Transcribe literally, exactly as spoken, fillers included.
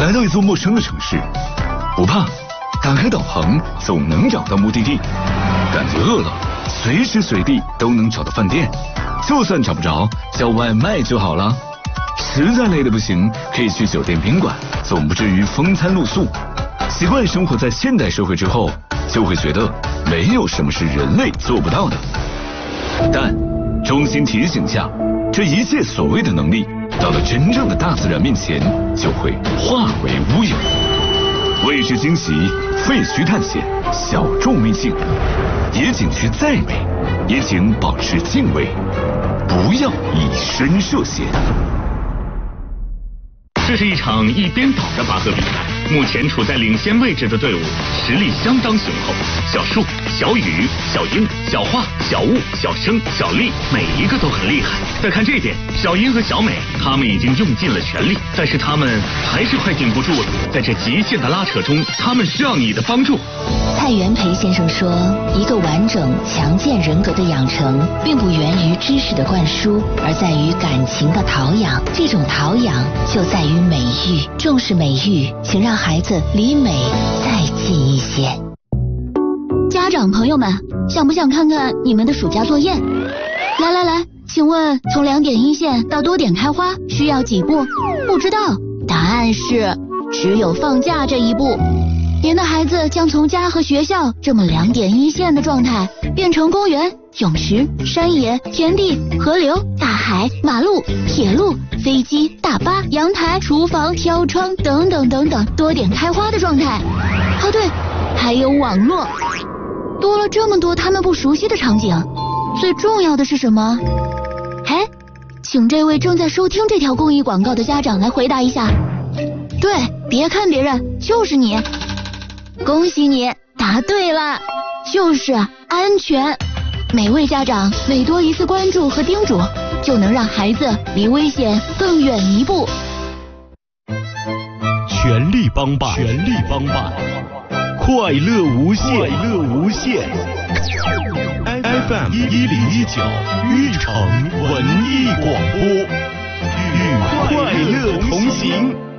来到一座陌生的城市，不怕，打开导航总能找到目的地。感觉饿了，随时随地都能找到饭店，就算找不着，叫外卖就好了。实在累得不行，可以去酒店宾馆，总不至于风餐露宿。习惯生活在现代社会之后，就会觉得没有什么是人类做不到的。但衷心提醒下，这一切所谓的能力，到了真正的大自然面前，就会化为乌有。未知惊喜，废墟探险，小众秘境，野景区再美，也请保持敬畏，不要以身涉险。 这是一场一边倒的拔河比赛，目前处在领先位置的队伍实力相当雄厚。小树、小雨、小英、小花、小雾、小生、小丽，每一个都很厉害。再看这边，小英和小美，他们已经用尽了全力，但是他们还是快顶不住了。在这极限的拉扯中，他们需要你的帮助。 蔡元培先生说，一个完整强健人格的养成，并不源于知识的灌输，而在于感情的陶养。这种陶养就在于美育，重视美育，请让孩子离美再近一些。 家长朋友们，想不想看看你们的暑假作业？来来来，请问从两点一线到多点开花需要几步？不知道，答案是只有放假这一步。您的孩子将从家和学校这么两点一线的状态，变成公园、泳池、山野、田地、河流、大海、马路、铁路、飞机、大巴、阳台、厨房、挑窗等等等等多点开花的状态。哦对，还有网络。多了这么多他们不熟悉的场景，最重要的是什么？哎，请这位正在收听这条公益广告的家长来回答一下。对，别看别人，就是你。恭喜你答对了，就是安全。每位家长每多一次关注和叮嘱，就能让孩子离危险更远一步。 全力帮办，全力帮办，快乐无限，快乐无限。F M 一零一九玉城文艺广播，与快乐同行。